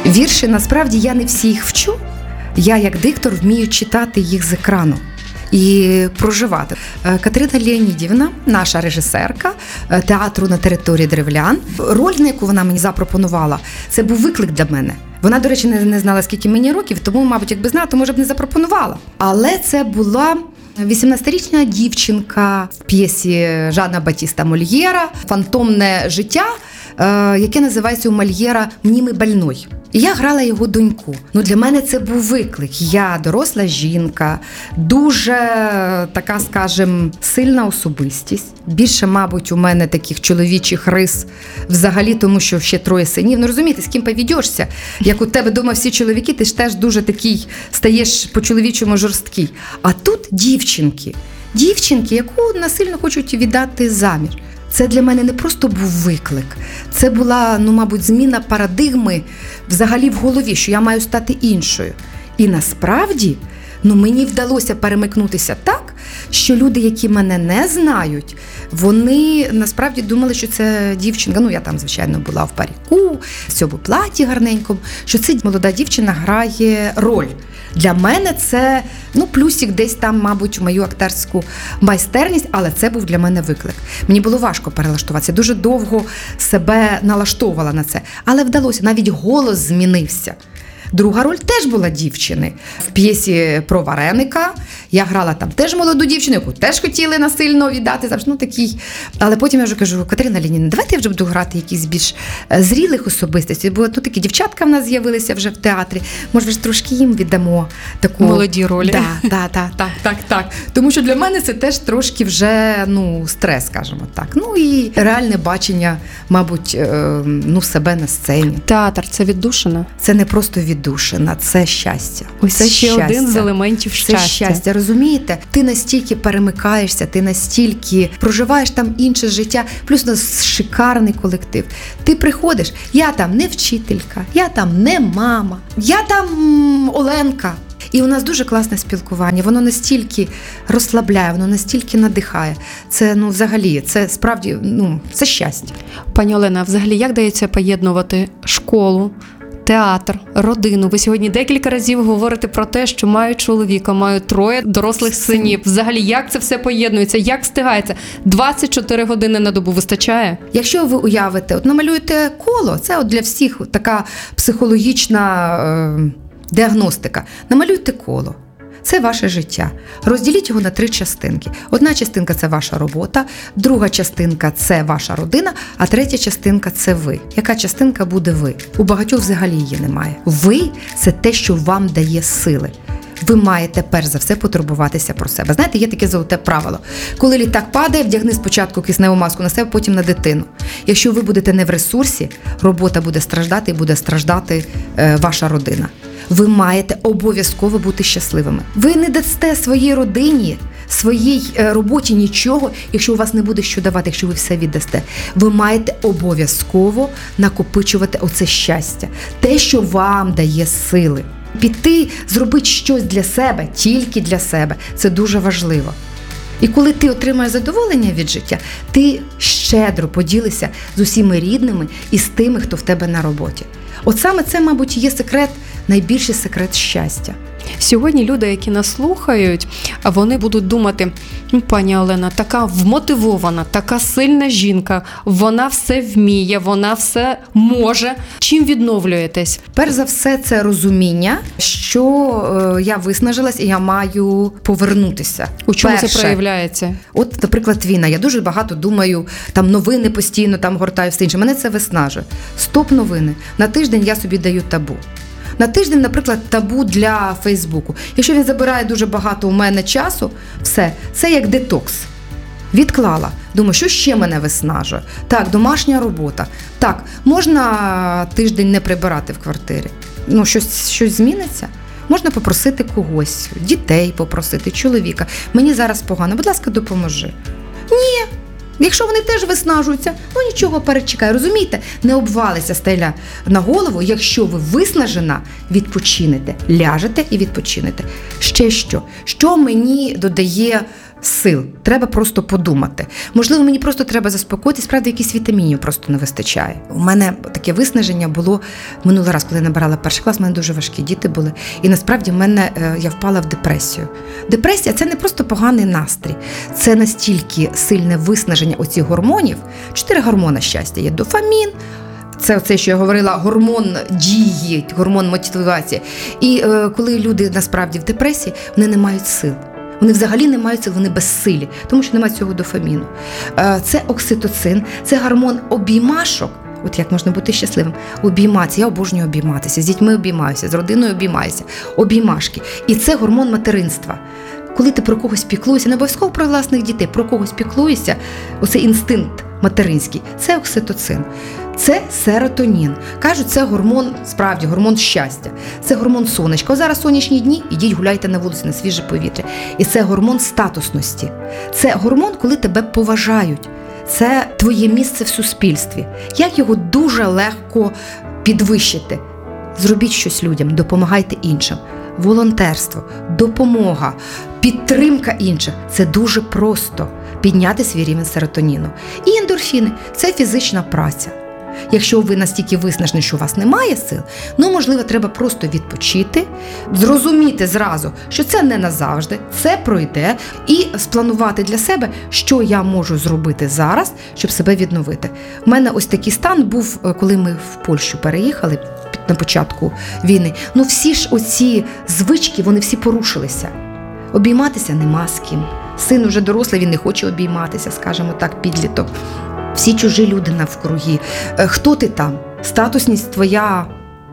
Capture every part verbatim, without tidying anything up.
Вірші, насправді, я не всі їх вчу. Я, як диктор, вмію читати їх з екрану і проживати. Катерина Леонідівна, наша режисерка театру на території Древлян, роль, на яку вона мені запропонувала, це був виклик для мене. Вона, до речі, не, не знала, скільки мені років, тому, мабуть, якби знала, то, може б, не запропонувала. Але це була вісімнадцятирічна дівчинка в п'єсі Жана Батіста Мольєра «Фантомне життя», яке називається у Мольєра «Мнімий больной». І я грала його доньку. Ну, для мене це був виклик. Я доросла жінка, дуже така, скажем, сильна особистість. Більше, мабуть, у мене таких чоловічих рис взагалі, тому що ще троє синів. Ну, розумієте, з ким поведешся? Як у тебе вдома всі чоловіки, ти ж теж дуже такий стаєш по-чоловічому жорсткий. А тут дівчинки. Дівчинки, яку насильно хочуть віддати заміж. Це для мене не просто був виклик, це була, ну, мабуть, зміна парадигми взагалі в голові, що я маю стати іншою. І насправді, ну, мені вдалося перемикнутися так, що люди, які мене не знають, вони насправді думали, що це дівчинка, ну, я там, звичайно, була в паріку, в цьому платі гарненькому, що це молода дівчина грає роль. Для мене це, ну, плюсик десь там, мабуть, в мою акторську майстерність, але це був для мене виклик. Мені було важко перелаштуватися, дуже довго себе налаштовувала на це, але вдалося, навіть голос змінився. Друга роль теж була дівчини. В п'єсі про Вареника я грала там теж молоду дівчину, яку теж хотіли насильно віддати. Завжди, ну, такий. Але потім я вже кажу: Катерина Леонідівна, давайте я вже буду грати якісь більш зрілих особистостей, бо ну, такі дівчатка в нас з'явилися вже в театрі. Може, ж трошки їм віддамо таку... молоді ролі. Да, да, да, так, так, так. Тому що для мене це теж трошки вже, ну, стрес, скажімо так. Ну і реальне бачення, мабуть, ну, себе на сцені. Театр – це віддушина? Це не просто віддушина, це щастя. Ось це ще щастя. один з елементів щастя. Це щастя, розумієте? Ти настільки перемикаєшся, ти настільки проживаєш там інше життя, плюс у нас шикарний колектив. Ти приходиш, я там не вчителька, я там не мама, я там м, Оленка. І у нас дуже класне спілкування, воно настільки розслабляє, воно настільки надихає. Це, ну, взагалі, це справді, ну, це щастя. Пані Олена, взагалі, як дається поєднувати школу, театр, родину? Ви сьогодні декілька разів говорите про те, що маю чоловіка, маю троє дорослих синів. Взагалі, як це все поєднується? Як встигається? двадцять чотири години на добу вистачає? Якщо ви уявите, от намалюєте коло, це от для всіх така психологічна е, діагностика. Намалюйте коло. Це ваше життя. Розділіть його на три частинки. Одна частинка – це ваша робота, друга частинка – це ваша родина, а третя частинка – це ви. Яка частинка буде ви? У багатьох взагалі її немає. Ви – це те, що вам дає сили. Ви маєте, перш за все, потурбуватися про себе. Знаєте, є таке золоте правило. Коли літак падає, вдягни спочатку кисневу маску на себе, потім на дитину. Якщо ви будете не в ресурсі, робота буде страждати і буде страждати е, ваша родина. Ви маєте обов'язково бути щасливими. Ви не дасте своїй родині, своїй роботі нічого, якщо у вас не буде що давати, якщо ви все віддасте. Ви маєте обов'язково накопичувати оце щастя. Те, що вам дає сили. Піти, зробити щось для себе, тільки для себе. Це дуже важливо. І коли ти отримаєш задоволення від життя, ти щедро поділишся з усіма рідними і з тими, хто в тебе на роботі. От саме це, мабуть, є секрет, найбільший секрет щастя. Сьогодні люди, які нас слухають, вони будуть думати: пані Олена, така вмотивована, така сильна жінка, вона все вміє, вона все може. Чим відновлюєтесь? Перш за все, це розуміння, що е, я виснажилась і я маю повернутися. У чому Перше, це проявляється? От, наприклад, війна. Я дуже багато думаю, там новини постійно, там гортаю, все інше. Мене це виснажує. Стоп новини. На тиждень я собі даю табу. На тиждень, наприклад, табу для Фейсбуку. Якщо він забирає дуже багато у мене часу, все, це як детокс. Відклала. Думаю, що ще мене виснажує? Так, домашня робота. Так, можна тиждень не прибирати в квартирі? Ну, щось, щось зміниться? Можна попросити когось, дітей попросити, чоловіка. Мені зараз погано, будь ласка, допоможи. Ні. Якщо вони теж виснажуються, ну нічого, перечекай. Розумієте, не обвалиться стеля на голову, якщо ви виснажена, відпочинете, ляжете і відпочинете. Ще що? Що мені додає сил. Треба просто подумати. Можливо, мені просто треба заспокоїтись, правда, якісь вітамінів просто не вистачає. У мене таке виснаження було минулий раз, коли я набирала перший клас, у мене дуже важкі діти були. І насправді в мене, я впала в депресію. Депресія – це не просто поганий настрій. Це настільки сильне виснаження оцих гормонів. Чотири гормони щастя є. Дофамін, це оце, що я говорила, гормон дії, гормон мотивації. І е, коли люди насправді в депресії, вони не мають сил. Вони взагалі не мають сил, вони безсилі, тому що немає цього дофаміну. Е, це окситоцин, це гормон обіймашок. От як можна бути щасливим? Обійматися. Я обожнюю обійматися. З дітьми обіймаюся, з родиною обіймаюся. Обіймашки. І це гормон материнства. Коли ти про когось піклуєшся, не обов'язково про власних дітей, про когось піклуєшся, оцей інстинкт материнський, це окситоцин. Це серотонін. Кажуть, це гормон, справді, гормон щастя. Це гормон сонечка. О, зараз сонячні дні, ідіть гуляйте на вулиці, на свіже повітря. І це гормон статусності. Це гормон, коли тебе поважають. Це твоє місце в суспільстві. Як його дуже легко підвищити? Зробіть щось людям, допомагайте іншим. Волонтерство, допомога, підтримка інших – це дуже просто підняти свій рівень серотоніну. І ендорфіни – це фізична праця. Якщо ви настільки виснажені, що у вас немає сил, ну, можливо, треба просто відпочити, зрозуміти зразу, що це не назавжди, це пройде, і спланувати для себе, що я можу зробити зараз, щоб себе відновити. У мене ось такий стан був, коли ми в Польщу переїхали на початку війни. Ну, всі ж оці звички, вони всі порушилися. Обійматися нема з ким. Син уже дорослий, він не хоче обійматися, скажімо так, підліток. Всі чужі люди навкруги. Хто ти там? Статусність твоя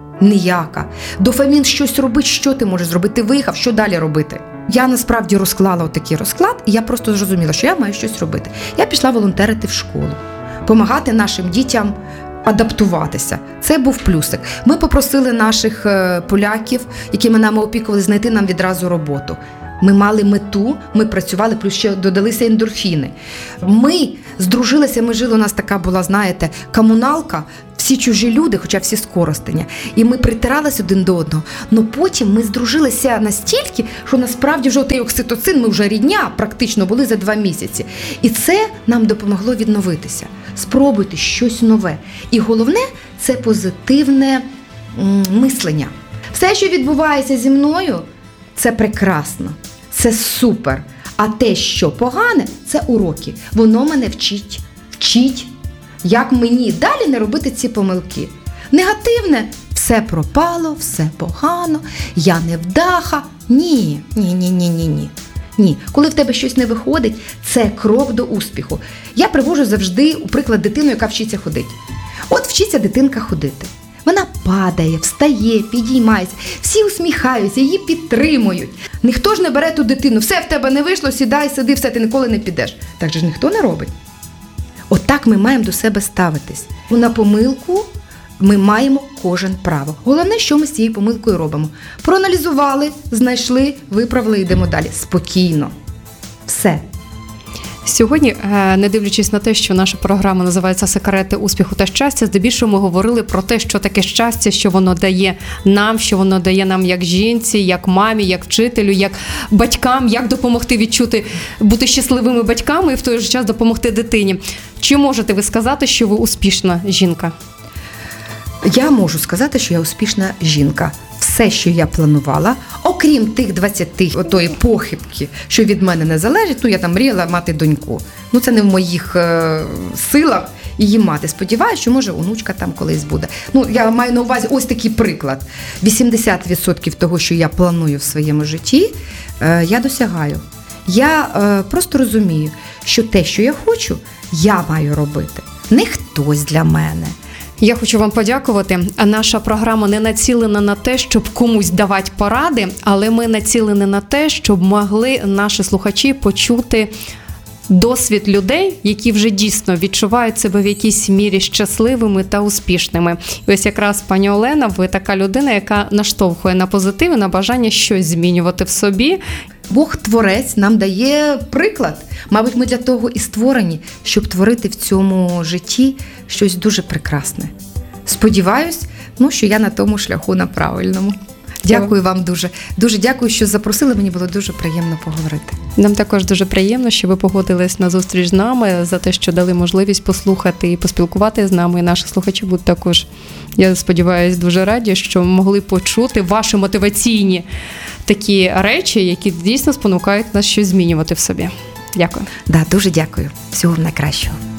ніяка. Дофамін щось робить, що ти можеш зробити? Ти виїхав, що далі робити? Я насправді розклала отакий розклад, і я просто зрозуміла, що я маю щось робити. Я пішла волонтерити в школу, допомагати нашим дітям адаптуватися. Це був плюсик. Ми попросили наших поляків, якими нами опікували, знайти нам відразу роботу. Ми мали мету, ми працювали, плюс ще додалися ендорфіни. Ми здружилися, ми жили, у нас така була, знаєте, комуналка, всі чужі люди, хоча всі з Коростеня. І ми притиралися один до одного. Но потім ми здружилися настільки, що насправді вже той окситоцин, ми вже рідня практично були за два місяці. І це нам допомогло відновитися. Спробуйте щось нове. І головне – це позитивне м- мислення. Все, що відбувається зі мною, це прекрасно, це супер. А те, що погане, це уроки. Воно мене вчить, вчить, як мені далі не робити ці помилки. Негативне – все пропало, все погано, я невдаха. Ні, ні, ні, ні, ні, ні. Ні, коли в тебе щось не виходить, це крок до успіху. Я привожу завжди, у приклад, дитину, яка вчиться ходити. От вчиться дитинка ходити. Вона падає, встає, підіймається, всі усміхаються, її підтримують. Ніхто ж не бере ту дитину, все в тебе не вийшло, сідай, сиди, все, ти ніколи не підеш. Так же ж ніхто не робить. Отак ми маємо до себе ставитись. На помилку ми маємо кожен право. Головне, що ми з цією помилкою робимо. Проаналізували, знайшли, виправили, йдемо далі. Спокійно. Все. Сьогодні, не дивлячись на те, що наша програма називається «Секрети успіху та щастя», здебільшого ми говорили про те, що таке щастя, що воно дає нам, що воно дає нам як жінці, як мамі, як вчителю, як батькам, як допомогти відчути, бути щасливими батьками і в той же час допомогти дитині. Чи можете ви сказати, що ви успішна жінка? Я можу сказати, що я успішна жінка. Все, що я планувала, окрім тих двадцяти, отої похибки, що від мене не залежить, ну я там мріяла мати доньку. Ну це не в моїх е- силах її мати. Сподіваюся, що може онучка там колись буде. Ну я маю на увазі ось такий приклад. вісімдесят відсотків того, що я планую в своєму житті, е- я досягаю. Я е- просто розумію, що те, що я хочу, я маю робити. Не хтось для мене. Я хочу вам подякувати. Наша програма не націлена на те, щоб комусь давати поради, але ми націлені на те, щоб могли наші слухачі почути досвід людей, які вже дійсно відчувають себе в якійсь мірі щасливими та успішними. І ось якраз, пані Олена, ви така людина, яка наштовхує на позитив і на бажання щось змінювати в собі. Бог-творець нам дає приклад. Мабуть, ми для того і створені, щоб творити в цьому житті щось дуже прекрасне. Сподіваюсь, ну, що я на тому шляху, на правильному. Дякую вам дуже. Дуже дякую, що запросили. Мені було дуже приємно поговорити. Нам також дуже приємно, що ви погодились на зустріч з нами, за те, що дали можливість послухати і поспілкувати з нами. І наші слухачі будуть також, я сподіваюся, дуже раді, що могли почути ваші мотиваційні такі речі, які дійсно спонукають нас щось змінювати в собі. Дякую. Да, дуже дякую. Всього найкращого.